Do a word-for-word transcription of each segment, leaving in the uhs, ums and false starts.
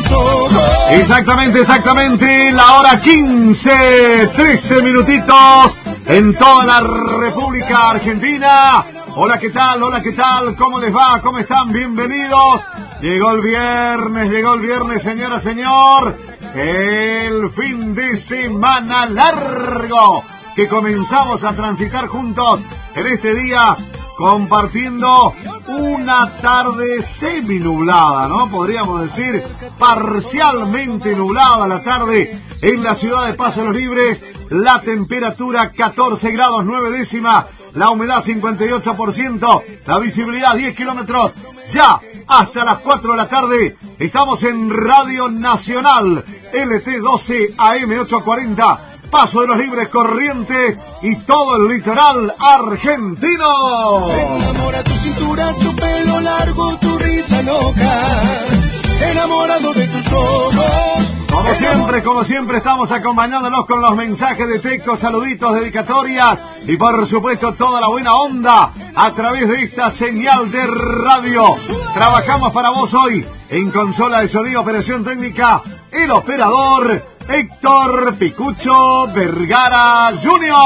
tus ojos. Exactamente, exactamente, la hora quince, trece minutitos en toda la República Argentina. Hola, ¿qué tal? Hola, ¿qué tal? ¿Cómo les va? ¿Cómo están? Bienvenidos. Llegó el viernes, llegó el viernes, señora, señor. El fin de semana largo que comenzamos a transitar juntos en este día, compartiendo una tarde semi-nublada, ¿no? Podríamos decir parcialmente nublada la tarde en la ciudad de Paso de los Libres. La temperatura catorce grados nueve décimas, la humedad cincuenta y ocho por ciento, la visibilidad diez kilómetros. Ya hasta las cuatro de la tarde estamos en Radio Nacional L T doce A M ochocientos cuarenta, Paso de los Libres, Corrientes y todo el litoral argentino. Enamora tu cintura, tu pelo largo, tu risa loca. Enamorado de tus ojos. Como siempre, como siempre, estamos acompañándonos con los mensajes de texto, saluditos, dedicatorias y por supuesto toda la buena onda a través de esta señal de radio. Trabajamos para vos hoy en consola de sonido, operación técnica, el operador Héctor Picucho Vergara junior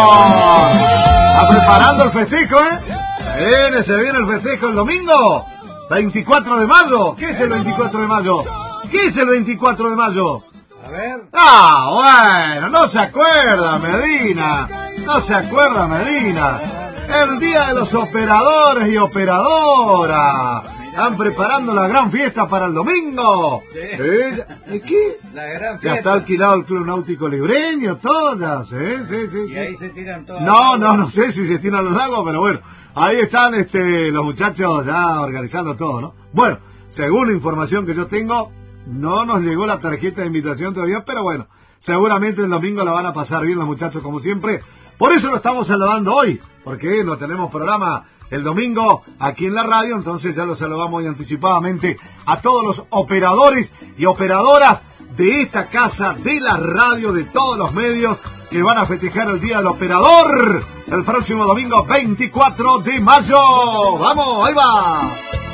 ¿Está preparando el festejo, eh? Se viene, se viene el festejo el domingo, veinticuatro de mayo. ¿Qué es el veinticuatro de mayo? ¿Qué es el veinticuatro de mayo? A ver. Ah, bueno, no se acuerda, Medina. No se acuerda, Medina. El día de los operadores y operadoras. Están preparando la gran fiesta para el domingo. Sí. ¿Eh? ¿Y qué? La gran Ya fiesta. está alquilado el Club Náutico Libreño, todo ya. Sí, sí, sí. Y sí. ahí se tiran todas. No, no, no sé si se tiran los aguas, pero bueno. Ahí están este, los muchachos ya organizando todo, ¿no? Bueno, según la información que yo tengo, no nos llegó la tarjeta de invitación todavía, pero bueno, seguramente el domingo la van a pasar bien los muchachos como siempre. Por eso lo estamos saludando hoy, porque no tenemos programa el domingo aquí en la radio, entonces ya lo saludamos anticipadamente a todos los operadores y operadoras de esta casa, de la radio, de todos los medios que van a festejar el Día del Operador el próximo domingo veinticuatro de mayo. ¡Vamos, ahí va!